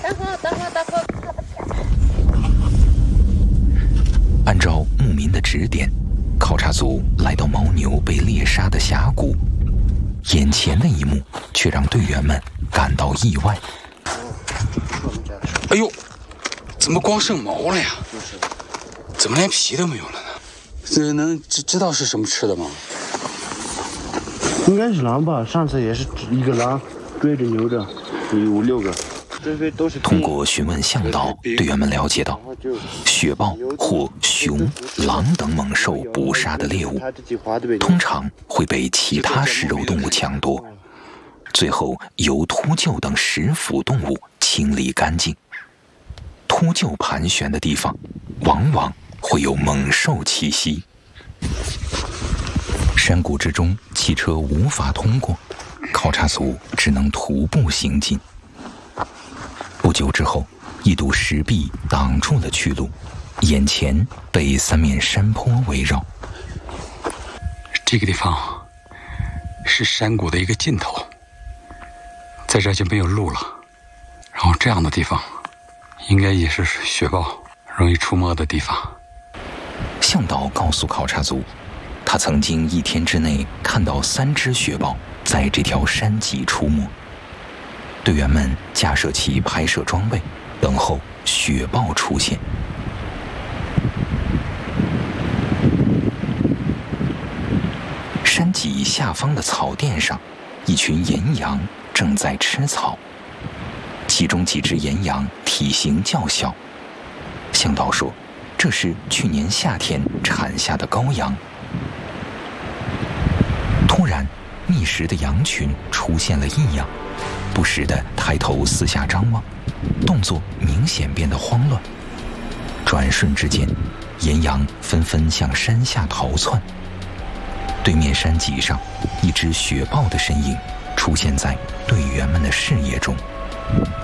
等会。 按照牧民的指点，考察组来到牦牛被猎杀的峡谷，眼前的一幕却让队员们感到意外。 哎呦，怎么光剩毛了呀？怎么连皮都没有了呢？这能知道是什么吃的吗？ 应该是狼吧，上次也是一个狼追着牛的，有5、6个。 通过询问向导，队员们了解到，雪豹或熊、狼等猛兽捕杀的猎物，通常会被其他食肉动物抢夺，最后由秃鹫等食腐动物清理干净。秃鹫盘旋的地方，往往会有猛兽栖息。山谷之中，汽车无法通过，考察组只能徒步行进。不久之后，一堵石壁挡住了去路，眼前被3面山坡围绕。 这个地方是山谷的一个尽头，在这就没有路了。然后这样的地方，应该也是雪豹容易出没的地方。 向导告诉考察组，他曾经1天之内看到3只雪豹在这条山脊出没。队员们架设起拍摄装备，等候雪豹出现。山脊下方的草甸上，一群岩羊正在吃草，其中几只岩羊体型较小。向导说，这是去年夏天产下的羔羊。突然，觅食的羊群出现了异样，不时地抬头四下张望，动作明显变得慌乱。转瞬之间，岩羊纷纷向山下逃窜。对面山脊上，一只雪豹的身影出现在队员们的视野中。